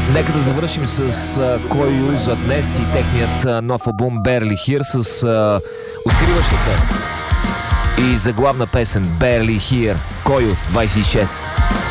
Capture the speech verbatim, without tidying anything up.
Нека да завършим с uh, Койо за днес и техният uh, нов албум Barely Here с uh, откриващата и заглавна песен Barely Here. Койо двайсет и шест.